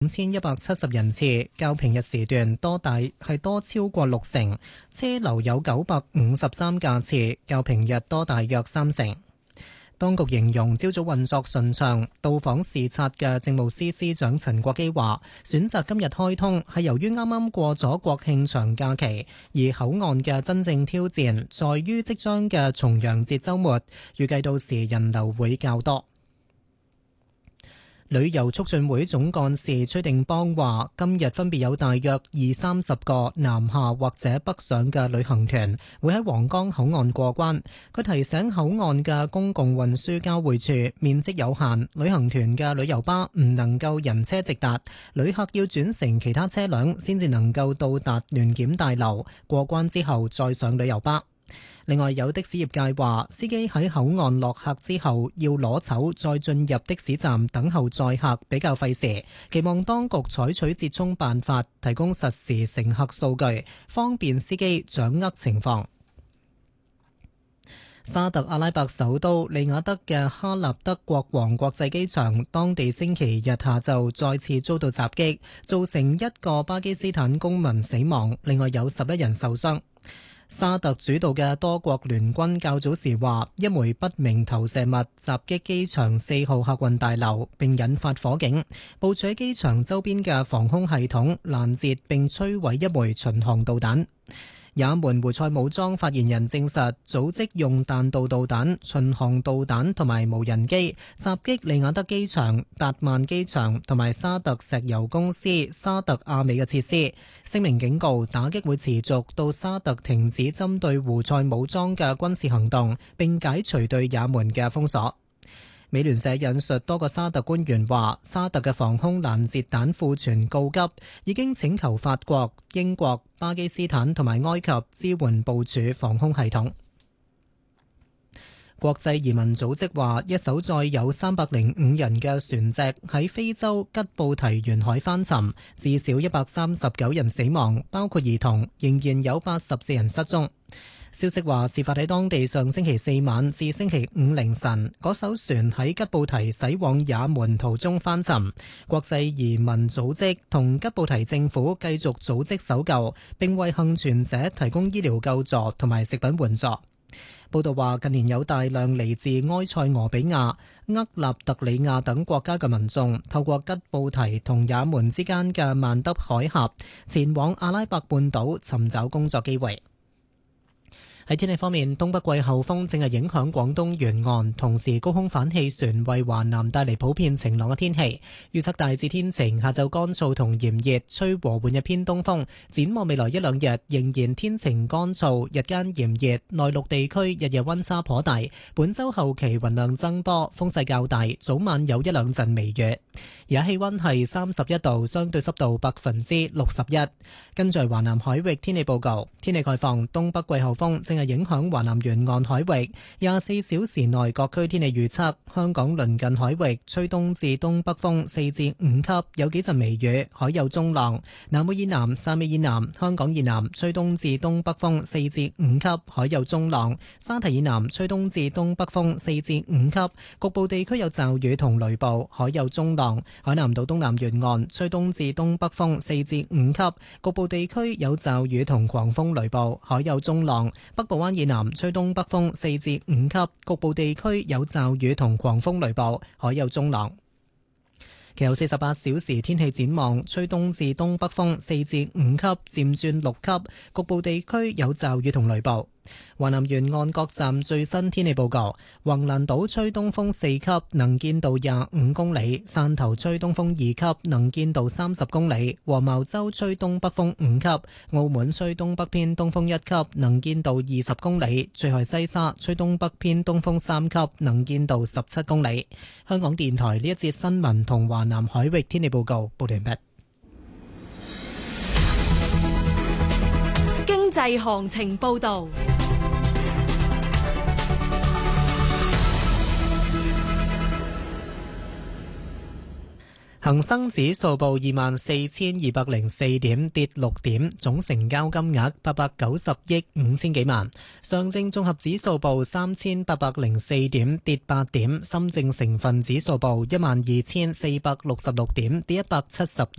5170人次，較平日時段多超過60%，車流有953架次，較平日多大約30%。當局形容朝早運作順暢，到訪視察嘅政務司司長陳國基話，選擇今日開通係由於啱啱過咗國慶長假期，而口岸嘅真正挑戰在於即將嘅重陽節週末，預計到時人流會較多。旅遊促進會總幹事崔定邦話，今日分別有大約20-30個南下或者北上嘅旅行團會喺皇崗口岸過關。佢提醒口岸嘅公共運輸交匯處面積有限，旅行團嘅旅遊巴唔能夠人車直達，旅客要轉乘其他車輛先至能夠到達聯檢大樓，過關之後再上旅遊巴。另外，有的士業界話，司機喺口岸落客之後要攞籌再進入的士站等候載客比較費時，期望當局採取折衷辦法，提供實時乘客數據，方便司機掌握情況。沙特阿拉伯首都利雅得嘅哈納德國王國際機場，當地星期日下晝再次遭到襲擊，造成一個巴基斯坦公民死亡，另外有11人受傷。沙特主導嘅多國聯軍較早時話，一枚不明投射物襲擊機場4號客運大樓，並引發火警。部署喺機場周邊嘅防空系統攔截並摧毀一枚巡航導彈。也門胡塞武裝發言人證實，組織用彈道導彈、巡航導彈同埋無人機襲擊利雅得機場、達曼機場同埋沙特石油公司沙特阿美嘅設施。聲明警告，打擊會持續到沙特停止針對胡塞武裝嘅軍事行動，並解除對也門嘅封鎖。美聯社引述多個沙特官員話，沙特嘅防空攔截彈庫存告急，已經請求法國、英國、巴基斯坦同埋埃及支援部署防空系統。國際移民組織話，一艘載有305人嘅船隻喺非洲吉布提沿海翻沉，至少139人死亡，包括兒童，仍然有84人失蹤。消息話，事發喺當地上星期4晚至星期5凌晨，嗰艘船喺吉布提駛往也門途中翻沉。國際移民組織同吉布提政府繼續組織搜救，並為幸存者提供醫療救助同埋食品援助。報道話，近年有大量嚟自埃塞俄比亞、厄立特里亞等國家嘅民眾透過吉布提同也門之間嘅曼德海峽前往阿拉伯半島尋找工作機會。喺天氣方面，東北季候風正係影響廣東沿岸，同時高空反氣旋為華南帶嚟普遍晴朗嘅天氣。預測大致天晴，下晝乾燥同炎熱，吹和緩嘅偏東風。展望未來一兩日仍然天晴乾燥，日間炎熱，內陸地區日夜溫差頗大。本週後期雲量增多，風勢較大，早晚有一兩陣微雨。而家氣溫係31度，相對濕度61%。跟住華南海域天氣報告，天氣概況，東北季候風正係影響華南沿岸海域。24小時內各區天氣預測，香港鄰近海域吹東至東北風4至5級，有幾陣微雨，海有中浪。南澳以南、汕尾以南、香港以南吹東至東北風4至5級，海有中浪。沙堤以南吹東至東北風4至5級，局部地區有驟雨同雷暴，海有中浪。海南島東南沿岸吹東至東北風4至5級，局部地區有驟雨同狂風雷暴，海有中浪。北部灣以南吹東北風4至5級，局部地區有驟雨同狂風雷暴，海有中浪。其後48小時天氣展望，吹東至東北風4至5級，漸轉6級，局部地區有驟雨同雷暴。華南沿岸各站最新天氣報告：橫瀾島吹東風4級，能見度25公里；汕頭吹東風2級，能見度30公里；黃茅洲吹東北風5級；澳門吹東北偏東風1級，能見度20公里；最後西沙吹東北偏東風3級，能見度17公里。香港電台呢一節新聞同華南海域天氣報告報完畢。 經濟行情報道。 恒生指數報24,204點，跌6點，總成交金額890億5千幾萬。上證綜合指數報3,804點，跌8點。深證成分指數報12,466點，跌171